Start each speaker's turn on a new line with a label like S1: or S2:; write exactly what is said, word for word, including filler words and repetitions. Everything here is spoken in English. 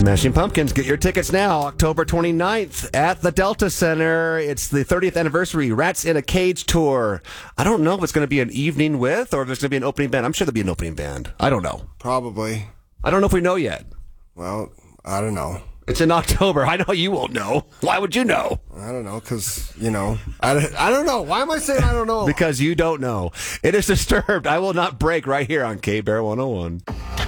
S1: Smashing Pumpkins, get your tickets now, October twenty-ninth at the Delta Center. It's the thirtieth anniversary Rats in a Cage tour. I don't know if it's going to be an evening with or if there's going to be an opening band. I'm sure there'll be an opening band. I don't know.
S2: Probably.
S1: I don't know if we know yet.
S2: Well, I don't know.
S1: It's in October. I know you won't know. Why would you know?
S2: I don't know, because, you know, I, I don't know. Why am I saying I don't know?
S1: Because you don't know. It is Disturbed. I Will Not Break right here on K-Bear one oh one.